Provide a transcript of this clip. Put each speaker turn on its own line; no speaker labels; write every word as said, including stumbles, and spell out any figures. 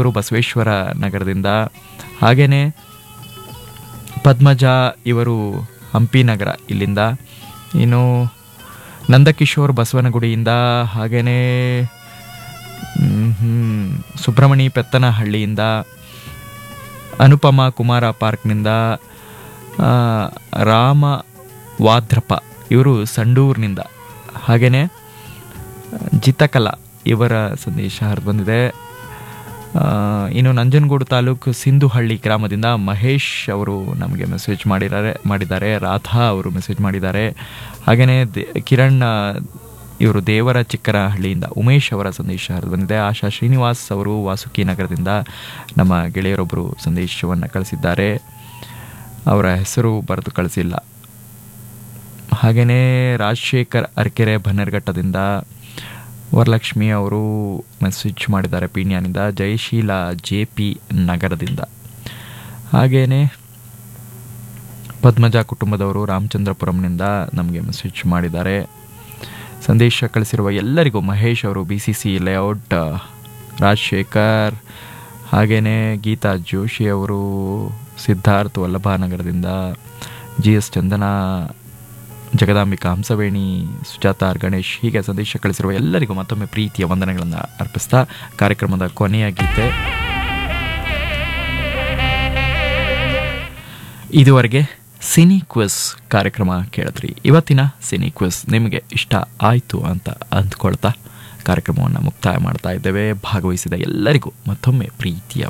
ಇವರು ಬಸವೇಶ್ವರ ನಗರದಿಂದ. ಹಾಗೆಯೇ ಪದ್ಮಜ ಇವರು ಹಂಪಿ ನಗರ ಇಲ್ಲಿಂದ. ಇನ್ನು ನಂದಕಿಶೋರ್ ಬಸವನಗುಡಿಯಿಂದ. ಹಾಗೆಯೇ ಸುಬ್ರಹ್ಮಣಿ ಪೆತ್ತನಹಳ್ಳಿಯಿಂದ. ಅನುಪಮ ಕುಮಾರ ಪಾರ್ಕ್ನಿಂದ. ರಾಮ ವಾದ್ರಪ್ಪ ಇವರು ಸಂಡೂರಿನಿಂದ. ಹಾಗೆಯೇ ಜಿತಕಲಾ ಇವರ ಸಂದೇಶ ಬಂದಿದೆ. ಇನ್ನು ನಂಜನಗೂಡು ತಾಲೂಕು ಸಿಂಧುಹಳ್ಳಿ ಗ್ರಾಮದಿಂದ ಮಹೇಶ್ ಅವರು ನಮಗೆ ಮೆಸೇಜ್ ಮಾಡಿದ್ದಾರೆ ಮಾಡಿದ್ದಾರೆ ರಾಧಾ ಅವರು ಮೆಸೇಜ್ ಮಾಡಿದ್ದಾರೆ. ಹಾಗೆಯೇ ದೇ ಕಿರಣ್ ಇವರು ದೇವರ ಚಿಕ್ಕನಹಳ್ಳಿಯಿಂದ ಉಮೇಶ್ ಅವರ ಸಂದೇಶ ಬಂದಿದೆ. ಆಶಾ ಶ್ರೀನಿವಾಸ್ ಅವರು ವಾಸುಕಿ ನಗರದಿಂದ ನಮ್ಮ ಗೆಳೆಯರೊಬ್ಬರು ಸಂದೇಶವನ್ನು ಕಳಿಸಿದ್ದಾರೆ. ಅವರ ಹೆಸರು ಬರೆದು ಕಳಿಸಿಲ್ಲ. ಹಾಗೆಯೇ ರಾಜಶೇಖರ್ ಅರ್ಕೆರೆ ಬನ್ನರ್ಘಟ್ಟದಿಂದ. ವರಲಕ್ಷ್ಮಿ ಅವರು ಮೆಸೇಜ್ ಮಾಡಿದ್ದಾರೆ ಪೀಣ್ಯಾನಿಂದ. ಜಯಶೀಲ ಜೆ ಪಿ ನಗರದಿಂದ. ಹಾಗೆಯೇ ಪದ್ಮಜ ಕುಟುಂಬದವರು ರಾಮಚಂದ್ರಪುರಂನಿಂದ ನಮಗೆ ಮೆಸೇಜ್ ಮಾಡಿದ್ದಾರೆ. ಸಂದೇಶ ಕಳಿಸಿರುವ ಎಲ್ಲರಿಗೂ ಮಹೇಶ್ ಅವರು B C C layout, Rajashekhar, ಹಾಗೆಯೇ ಗೀತಾ ಜೋಶಿ ಅವರು ಸಿದ್ಧಾರ್ಥ್ ವಲ್ಲಭನಗರದಿಂದ, ಜಿ ಎಸ್ ಚಂದನ, ಜಗದಾಂಬಿಕಾ ಹಂಸವೇಣಿ, ಸುಜಾತ ಆರ್ ಗಣೇಶ್, ಹೀಗೆ ಸಂದೇಶ ಕಳಿಸಿರುವ ಎಲ್ಲರಿಗೂ ಮತ್ತೊಮ್ಮೆ ಪ್ರೀತಿಯ ವಂದನೆಗಳನ್ನು ಅರ್ಪಿಸ್ತಾ ಕಾರ್ಯಕ್ರಮದ ಕೊನೆಯ ಗೀತೆ. ಇದುವರೆಗೆ ಸಿನಿ ಕ್ವಿಸ್ ಕಾರ್ಯಕ್ರಮ ಕೇಳಿದ್ರಿ. ಇವತ್ತಿನ ಸಿನಿ ಕ್ವಿಸ್ ನಿಮಗೆ ಇಷ್ಟ ಆಯಿತು ಅಂತ ಅಂದ್ಕೊಳ್ತಾ ಕಾರ್ಯಕ್ರಮವನ್ನು ಮುಕ್ತಾಯ ಮಾಡ್ತಾ ಇದ್ದೇವೆ. ಭಾಗವಹಿಸಿದ ಎಲ್ಲರಿಗೂ ಮತ್ತೊಮ್ಮೆ ಪ್ರೀತಿಯ